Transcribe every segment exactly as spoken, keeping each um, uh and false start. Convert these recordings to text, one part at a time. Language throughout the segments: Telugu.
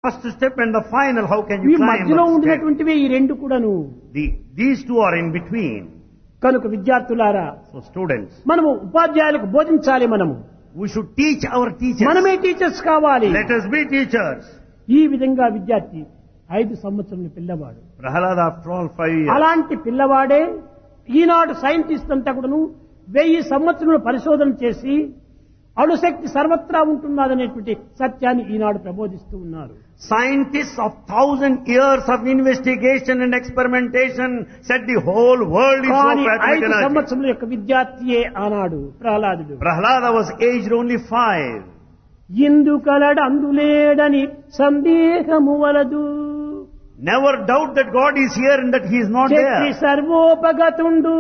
first step and the final, how can ఈ you climb మధ్యలో up step? ఉండినటువంటివి ఈ రెండు కూడాను. The, these two are in between. కనుక విద్యార్థులారా, So students, మనము ఉపాధ్యాయులకు బోధించాలి. మనము we should teach our teachers. మనమే టీచర్స్ కావాలి. Let us be teachers. ఈ విధంగా విద్యార్థి ఐదు సంవత్సరాల పిల్లవాడు. Prahalada, after all, five years. అలాంటి పిల్లవాడే ఈనాడు సైంటిస్ట్ అంతా కూడాను వెయ్యి సంవత్సరములు పరిశోధన చేసి అణుశక్తి సర్వత్రా ఉంటున్నదనేటువంటి సత్యాన్ని ఈనాడు ప్రబోధిస్తూ ఉన్నారు. Scientists of thousand years of investigation and experimentation said the whole world is కానీ of atomic ఐదు energy. సంవత్సరముల యొక్క విద్యార్థియే ఆనాడు ప్రహ్లాదుడు. Prahalada was aged only five. ఇందు కలడు అందులేడని సందేహము వలదు. Never doubt that God is here and that He is not Shakti there. సర్వోపగతుండు.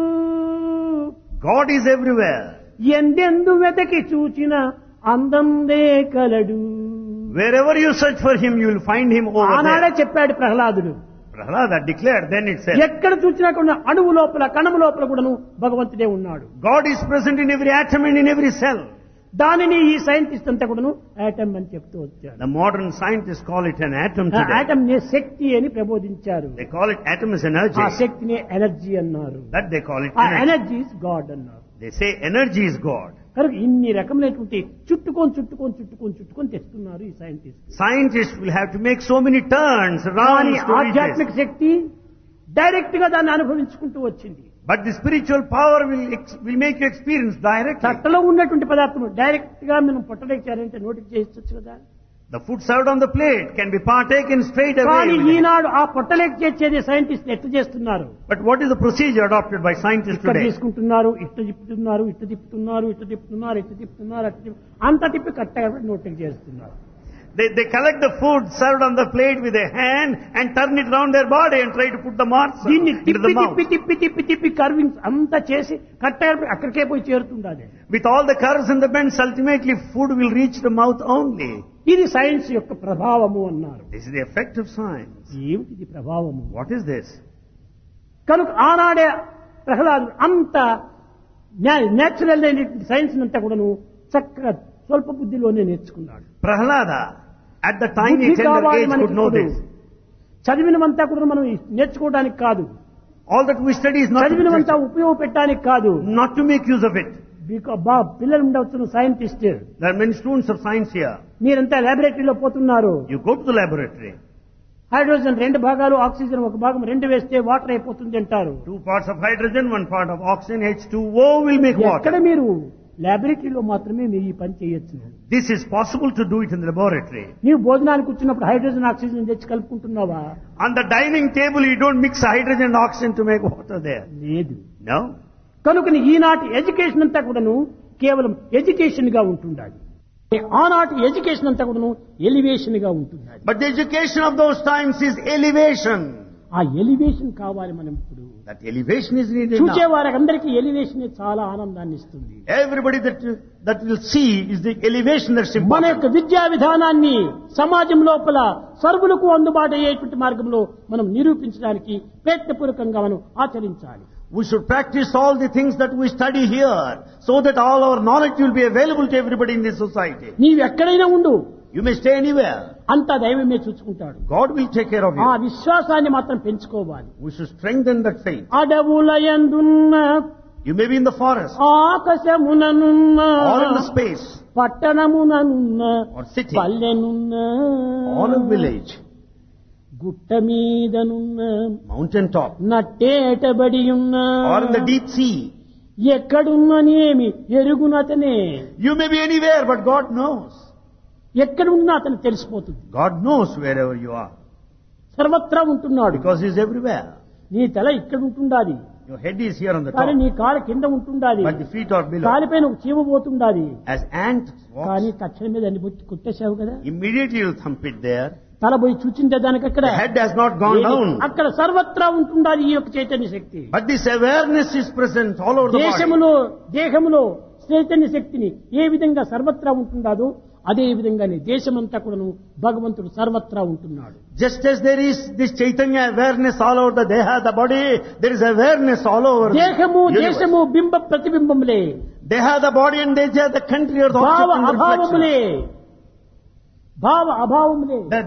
God is everywhere. ఎందెందు వెతకి చూచిన అందందే కలడు. Wherever you search for Him, you will find Him over ఆనాడే there. చెప్పాడు ప్రహ్లాదుడు. Prahalada declared then itself. ఎక్కడ చూసినా కూడా అణువు లోపల కణము లోపల కూడాను భగవంతుడే ఉన్నాడు. God is present in every atom and in every cell. దానిని ఈ సైంటిస్ట్ అంతా కూడాను ఆటమ్ అని చెప్తూ వచ్చాడు. The modern scientists call it an atom ఆ today. ఆటమ్ నే శక్తి అని ప్రబోధించారు. They call it atom is energy. ఆ శక్తినే ఎనర్జీ అన్నారు. That they call it ఆ energy. ఎనర్జీ ఇస్ గాడ్ అన్నారు. They say energy is God. కనుక ఇన్ని రకమైనటువంటి చుట్టుకొని చుట్టుకొని చుట్టుకొని చుట్టుకొని తెస్తున్నారు ఈ scientist. Scientists will have to make so many turns కానీ around to reach ఆధ్యాత్మిక this. శక్తి డైరెక్ట్ గా దాన్ని అనుభవించుకుంటూ వచ్చింది. But the spiritual power will ex- will make you experience directly. తట్టలో ఉన్నటువంటి పదార్థం డైరెక్ట్ గా మనం పొట్టలేచారంటే నోటికి చేయొచ్చు కదా. The food served on the plate can be partaken straight కానీ away. ఈనాడు ఆ పొట్టలేక చేసేది సైంటిస్ట్ ఎట్లా చేస్తున్నారు? But what is the procedure adopted by scientists ఇక్కడ today? తీసుకుంటున్నారు, ఇట్లా తిప్పుతున్నారు, ఇట్లా తిప్పుతున్నారు, ఇట్లా తిప్పుతున్నారు, ఇట్లా తిప్పుతున్నారు, అట్లా తిప్పు అంత తిప్పి కరెక్ట్గా నోటికి చేస్తున్నారు. They, they collect the food served on the plate with a hand and turn it around their body and try to put the marks దీన్ని into తిప్పి the mouth. తిప్పి తిప్పి తిప్పి తిప్పి కర్వింగ్స్ అంతా చేసి కరెక్ట్గా అక్కడికే పోయి చేరుతుంది అది. With all the curves and the bends, ultimately food will reach the mouth only. ఇది సైన్స్ యొక్క ప్రభావము అన్నారు. This is the effect of science. ఏమిటిది ప్రభావము? What is this? కనుక ఆనాడే ప్రహ్లాదు అంత నేచురల్ అయినటువంటి సైన్స్ అంతా కూడాను చక్కగా స్వల్ప బుద్ధిలోనే నేర్చుకున్నాడు. Prahalada, at the tiny బుద్ధి tender కావాలి age, మనకి could know ఇప్పుడు. this. చదివినమంతా కూడా మనం నేర్చుకోవడానికి కాదు, All that we study is not to, చదివినమంతా ఉపయోగపెట్టడానికి కాదు. not to make use of it. బికా- బా పిల్లలు ఉండవచ్చు scientist, There are many students of science here. మీరంతా లాబొరేటరీలో పోతున్నారు. You go to the laboratory. Hydrogen రెండు భాగాలు, ఆక్సిజన్ ఒక భాగం, రెండు వేస్తే వాటర్ అయిపోతుంది అంటారు. Two parts of hydrogen, one part of oxygen, H two O will make ఎక్కడ water. మీరు లాబొరేటరీలో మాత్రమే మీరు ఈ పని చేయొచ్చు. This is possible to do it in the laboratory. నీవు భోజనానికి కూర్చున్నప్పుడు హైడ్రోజన్ ఆక్సిజన్ తెచ్చి కలుపుకుంటున్నావా? On the dining table, you don't mix hydrogen and oxygen to make water there. లేదు. No? కనుక ఈనాటి ఎడ్యుకేషన్ అంతా కూడాను కేవలం ఎడ్యుకేషన్ గా ఉంటుండాలి. ఆనాటి ఎడ్యుకేషన్ అంతా కూడాను ఎలివేషన్ గా ఉంటుండాలి. But the education of those times is elevation. ఆ ఎలివేషన్ కావాలి మనం ఇప్పుడు. That elevation is needed చూసే now. వారందరికీ ఎలివేషన్ చాలా ఆనందాన్ని ఇస్తుంది. Everybody that that will see is the elevation that's మన important. యొక్క విద్యా విధానాన్ని సమాజం లోపల సర్వులకు అందుబాటు అయ్యేటువంటి మార్గంలో మనం నిరూపించడానికి ప్రయత్నపూర్వకంగా మనం ఆచరించాలి. We should practice all the things that we study here so that all our knowledge will be available to everybody in this society. నీవు ఎక్కడైనా ఉండు, You may stay anywhere. అంతా దైవమే చూసుకుంటాడు. God will take care of ఆ you. విశ్వాసాన్ని మాత్రం పెంచుకోవాలి. We should strengthen that faith. అడవులయందున్న You may be in the forest ఆకాశముననున్న or in the space పట్టణముననున్న or city పల్లెనున్న or a village, గుట్ట మీదనున్న mountain top నట్టేటబడి ఉన్న or in the deep sea. ఎక్కడున్ననేమి ఎరుగునతనే. You may be anywhere, but God knows. ఎక్కడున్నా అతను తెలిసిపోతుంది. God knows wherever you are సర్వత్రా ఉంటున్నాడు. because He is everywhere. నీ తల ఇక్కడ ఉంటుండాది, Your head is here on the కానీ top, నీ కాలు కింద ఉంటుండాది, but the feet are below. కాలిపైన ఒక చీమ పోతుండాది. As ant కానీ walks, తక్షణ మీద అన్ని బుట్టి కుట్టేశావు కదా. immediately you thump it there. తల పోయి చూచింటే దానికి అక్కడ The head has not gone ఏది? down. అక్కడ సర్వత్రా ఉంటుండాలి ఈ యొక్క చైతన్య శక్తి. But this awareness is present all over the body. దేశములో దేహములో చైతన్య శక్తిని ఏ విధంగా సర్వత్రా ఉంటుండాదో అదే విధంగానే దేశమంతా కూడాను భగవంతుడు సర్వత్రా ఉంటున్నాడు. Just as there is this Chaitanya awareness all over the Deha, the body, there is awareness all over దేహము the universe. దేశము బింబ ప్రతిబింబములే, Deha, the body, and Deja, the country or the భావ object in reflection. అభావములే, భావ అభావములే. The